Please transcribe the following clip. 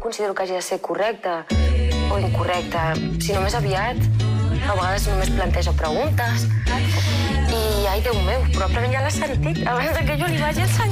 considero que hagi de ser correcta o incorrecta, sinó més aviat. A vegades només planteja preguntes. I, ai, Déu meu, probablement ja l'ha sentit abans que jo li vagi ensenyar.